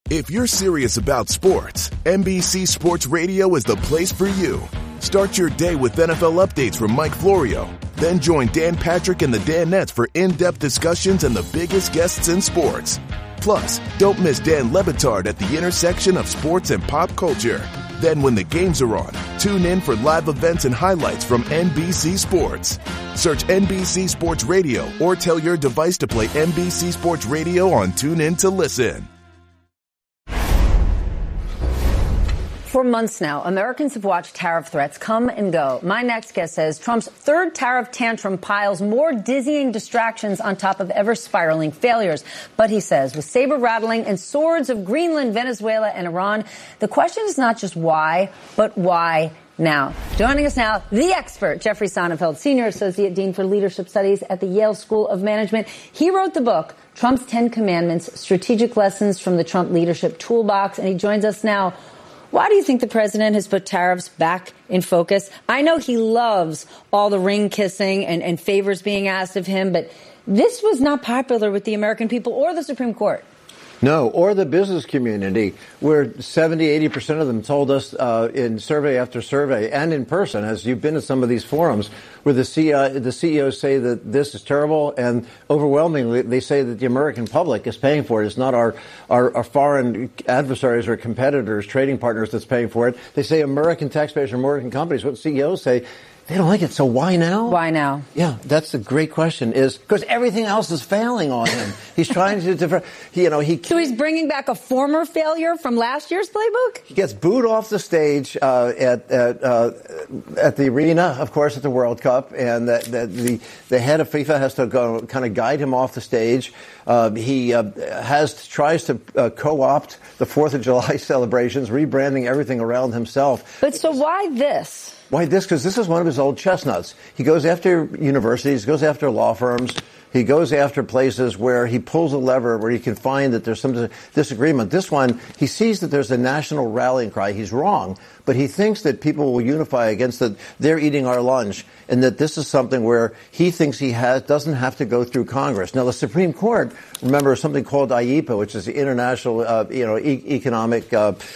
If you're serious about sports, NBC Sports Radio is the place for you. Start your day with NFL updates from Mike Florio. Then join Dan Patrick and the Danettes for in-depth discussions and the biggest guests in sports. Plus, don't miss Dan Le Batard at the intersection of sports and pop culture. Then when the games are on, tune in for live events and highlights from NBC Sports. Search NBC Sports Radio or tell your device to play NBC Sports Radio on TuneIn to listen. For months now, Americans have watched tariff threats come and go. My next guest says Trump's third tariff tantrum piles more dizzying distractions on top of ever-spiraling failures. But he says, with saber-rattling and swords of Greenland, Venezuela, and Iran, the question is not just why, but why now. Joining us now, the expert, Jeffrey Sonnenfeld, Senior Associate Dean for Leadership Studies at the Yale School of Management. He wrote the book, Trump's 10 Commandments, Strategic Lessons from the Trump Leadership Toolbox, and he joins us now. Why do you think the president has put tariffs back in focus? I know he loves all the ring kissing and favors being asked of him, but this was not popular with the American people or the Supreme Court. No, or the business community, where 70-80% of them told us in survey after survey and in person, as you've been to some of these forums, where the CEOs say that this is terrible, and overwhelmingly they say that the American public is paying for it. It's not our foreign adversaries or competitors, trading partners that's paying for it. They say American taxpayers or American companies. What CEOs say, they don't like it. So why now? Why now? Yeah, that's a great question. Is because everything else is failing on him. He's trying to, So he's bringing back a former failure from last year's playbook? He gets booed off the stage at the arena, of course, at the World Cup, and the head of FIFA has to go kind of guide him off the stage. He tries to co-opt the 4th of July celebrations, rebranding everything around himself. But so why this? Why this? Because this is one of his old chestnuts. He goes after universities, goes after law firms. He goes after places where he pulls a lever where he can find that there's some disagreement. This one, he sees that there's a national rallying cry. He's wrong, but he thinks that people will unify against that they're eating our lunch, and that this is something where he thinks he doesn't have to go through Congress. Now, the Supreme Court, remember, something called IEEPA, which is the International Economic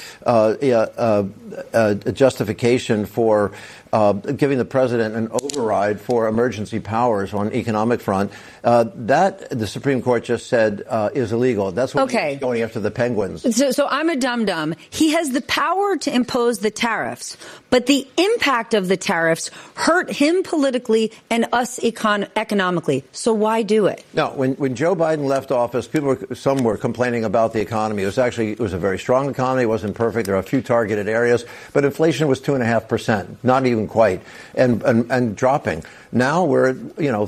justification for giving the president an override for emergency powers on economic front. That the Supreme Court just said is illegal. That's what he's going after the penguins. So I'm a dum-dum. He has the power to impose the tariffs, but the impact of the tariffs hurt him politically and us economically. So why do it? No, when Joe Biden left office, some were complaining about the economy. It was a very strong economy. It wasn't perfect. There are a few targeted areas, but inflation was 2.5%, not even quite, and dropping. Now we're at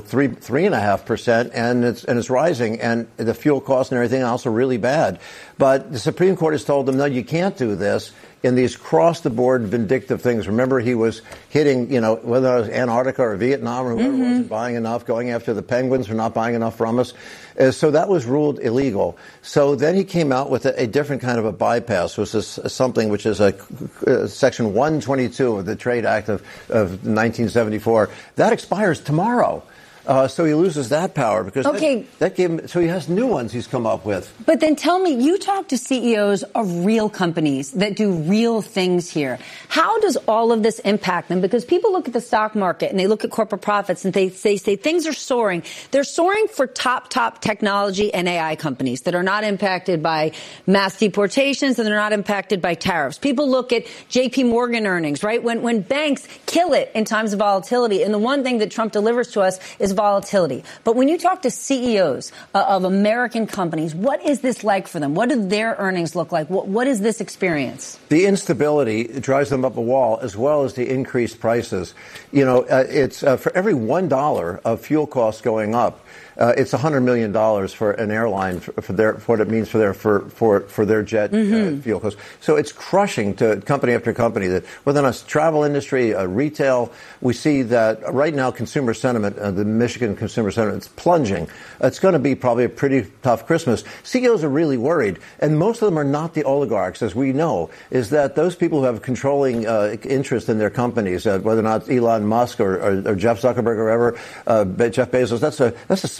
3.5%, and it's rising, and the fuel costs and everything else are really bad. But the Supreme Court has told them, no, you can't do this in these cross-the-board vindictive things. Remember, he was hitting, whether it was Antarctica or Vietnam or whoever wasn't buying enough, going after the penguins for not buying enough from us. So that was ruled illegal. So then he came out with a different kind of a bypass, which is something which is Section 122 of the Trade Act of 1974. That expires tomorrow. So he loses that power because that gave him, so he has new ones he's come up with. But then tell me, you talk to CEOs of real companies that do real things here. How does all of this impact them? Because people look at the stock market and they look at corporate profits and they say things are soaring. They're soaring for top technology and AI companies that are not impacted by mass deportations and they're not impacted by tariffs. People look at JP Morgan earnings, right? When banks kill it in times of volatility, and the one thing that Trump delivers to us is volatility. But when you talk to CEOs of American companies, what is this like for them? What do their earnings look like? What is this experience? The instability drives them up a wall, as well as the increased prices. It's for every $1 of fuel costs going up, it's $100 million for an airline for what it means for their jet fuel costs. So it's crushing to company after company. That whether it's travel industry, retail, we see that right now consumer sentiment, the Michigan consumer sentiment, is plunging. It's going to be probably a pretty tough Christmas. CEOs are really worried, and most of them are not the oligarchs, as we know. Is that those people who have controlling interest in their companies, whether or not Elon Musk or Jeff Zuckerberg or whoever, Jeff Bezos? That's a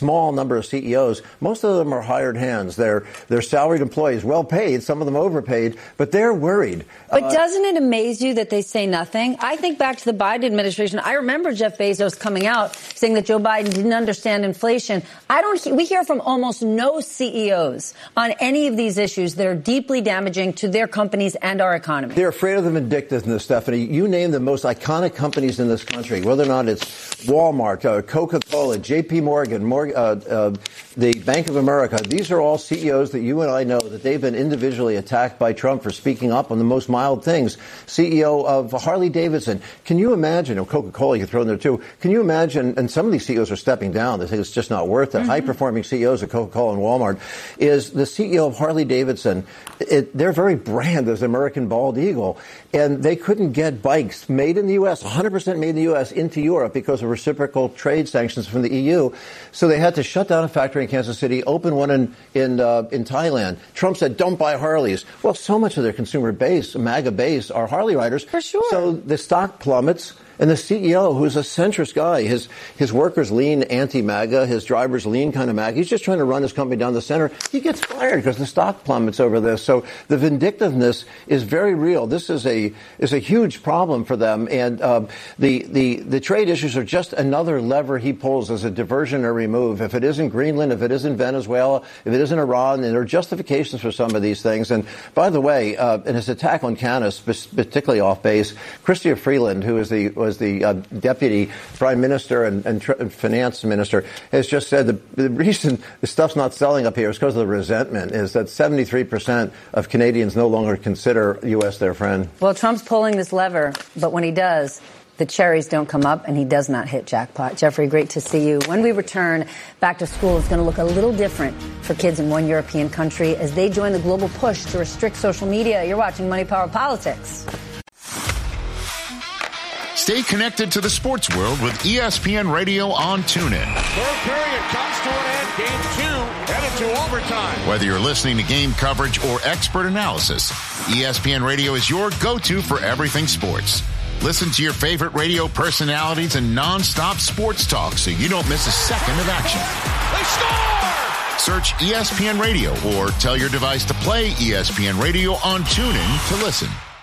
small number of CEOs. Most of them are hired hands. They're salaried employees, well paid, some of them overpaid, but they're worried. But doesn't it amaze you that they say nothing? I think back to the Biden administration. I remember Jeff Bezos coming out saying that Joe Biden didn't understand inflation. We hear from almost no CEOs on any of these issues that are deeply damaging to their companies and our economy. They're afraid of the vindictiveness, Stephanie. You name the most iconic companies in this country, whether or not it's Walmart, Coca-Cola, J.P. Morgan, the Bank of America. These are all CEOs that you and I know that they've been individually attacked by Trump for speaking up on the most mild things. CEO of Harley Davidson. Can you imagine, or Coca-Cola, you throw in there too, can you imagine, and some of these CEOs are stepping down, they think it's just not worth it. High-performing CEOs of Coca-Cola and Walmart is the CEO of Harley Davidson. Their very brand is American Bald Eagle, and they couldn't get bikes made in the U.S., 100% made in the U.S., into Europe because of reciprocal trade sanctions from the EU. So they had to shut down a factory in Kansas City, open one in Thailand. Trump said, don't buy Harleys. Well, so much of their consumer base, MAGA base, are Harley riders. For sure. So the stock plummets. And the CEO, who's a centrist guy, his workers lean anti-MAGA, his drivers lean kind of MAGA. He's just trying to run his company down the center. He gets fired because the stock plummets over this. So the vindictiveness is very real. This is a huge problem for them. And the trade issues are just another lever he pulls as a diversionary move. If it isn't Greenland, if it isn't Venezuela, if it isn't Iran, and there are justifications for some of these things. And by the way, in his attack on Canada, particularly off base, Chrystia Freeland, who was the deputy prime minister and finance minister, has just said the reason the stuff's not selling up here is because of the resentment, is that 73% of Canadians no longer consider U.S. their friend. Well, Trump's pulling this lever, but when he does, the cherries don't come up and he does not hit jackpot. Jeffrey, great to see you. When we return, back to school is going to look a little different for kids in one European country as they join the global push to restrict social media. You're watching Money Power Politics. Stay connected to the sports world with ESPN Radio on TuneIn. Third period comes to an end. Game 2 headed to overtime. Whether you're listening to game coverage or expert analysis, ESPN Radio is your go-to for everything sports. Listen to your favorite radio personalities and non-stop sports talk so you don't miss a second of action. They score! Search ESPN Radio or tell your device to play ESPN Radio on TuneIn to listen.